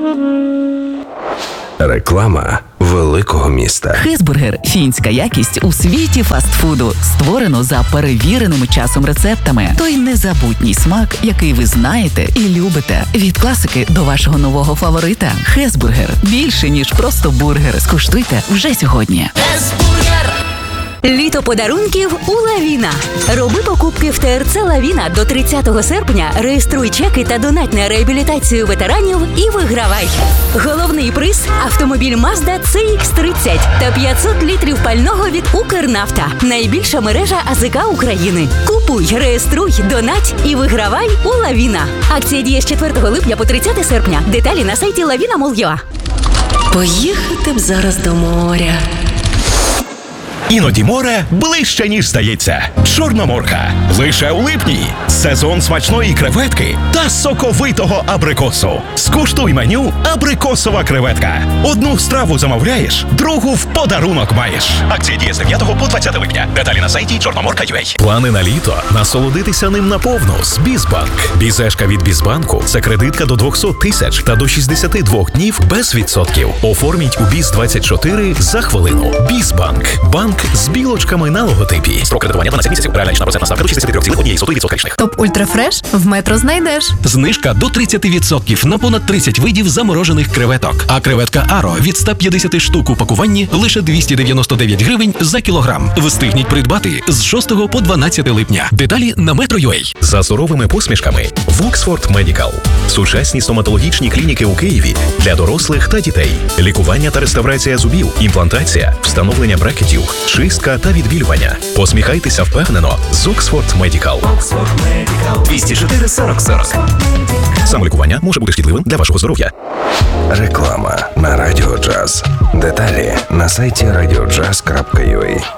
Реклама великого міста. Хесбургер – фінська якість у світі фастфуду. Створено за перевіреними часом рецептами. Той незабутній смак, який ви знаєте і любите. Від класики до вашого нового фаворита. Хесбургер – більше, ніж просто бургер. Скуштуйте вже сьогодні. Літо подарунків у Лавіна. Роби покупки в ТРЦ Лавіна до 30 серпня, реєструй чеки та донать на реабілітацію ветеранів і вигравай. Головний приз – автомобіль Mazda CX-30 та 500 літрів пального від Укрнафта. Найбільша мережа АЗК України. Купуй, реєструй, донать і вигравай у Лавіна. Акція діє з 4 липня по 30 серпня. Деталі на сайті lavina.mol.ua. Поїхати б зараз до моря. Іноді море ближче, ніж здається. Чорноморка. Лише у липні. Сезон смачної креветки та соковитого абрикосу. Скуштуй меню «Абрикосова креветка». Одну страву замовляєш, другу в подарунок маєш. Акція діє з 9 по 20 липня. Деталі на сайті Чорноморка.ua. Плани на літо. Насолодитися ним наповну з Бізбанк. Бізешка від Бізбанку – це кредитка до 200 тисяч та до 62 днів без відсотків. Оформіть у Біз-24 за хвилину. Бізбанк. Банк з білочками на логотипі. Строк кредитування 12 місяців. Реальна річна процентна ставка до 63,1% річних. Топ Ультрафреш в Метро знайдеш. Знижка до 30% на понад 30 видів заморожених креветок. А креветка Аро від 150 штук у пакуванні лише 299 гривень за кілограм. Встигніть придбати з 6 по 12 липня. Деталі на Metro.ua. За суровими посмішками Воксфорд Медікал. Сучасні стоматологічні клініки у Києві для дорослих та дітей. Лікування та реставрація зубів, імплантація, встановлення брекетів, чистка та відбілювання. Посміхайтеся впевнено з Оксфорд Медікал. 204 40 40. Самолікування може бути шкідливим для вашого здоров'я. Реклама на Радіо Джаз. Деталі на сайті radiojazz.ua.